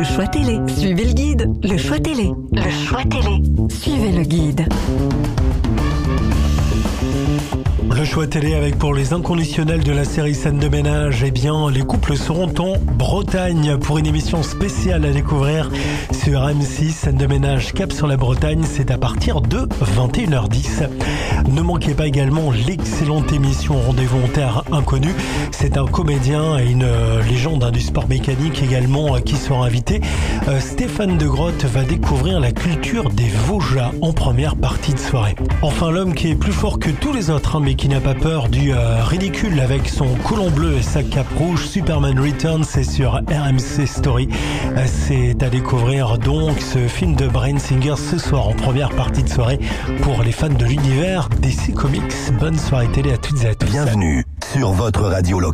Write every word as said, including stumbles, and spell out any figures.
choix télé. Suivez le guide. Le choix télé. Le choix télé. Suivez le guide. Le choix télé avec pour les inconditionnels de la série Scène de ménage, eh bien, les couples seront en Bretagne pour une émission spéciale à découvrir sur M six. Scène de ménage cap sur la Bretagne, c'est à partir de vingt et une heures dix. Ne manquez pas également l'excellente émission Rendez-vous en terre inconnue. C'est un comédien et une euh, légende hein, du sport mécanique également euh, qui sera invité. Euh, Stéphane de Grotte va découvrir la culture des Vosges en première partie de soirée. Enfin, l'homme qui est plus fort que tous les autres, hein, mais qui n'a pas peur du euh, ridicule avec son colon bleu et sa cape rouge, Superman Returns, c'est sur R M C Story. Euh, c'est à découvrir donc ce film de Bryan Singer ce soir en première partie de soirée pour les fans de l'univers D C Comics. Bonne soirée télé à toutes et à tous. Bienvenue sur votre radio locale.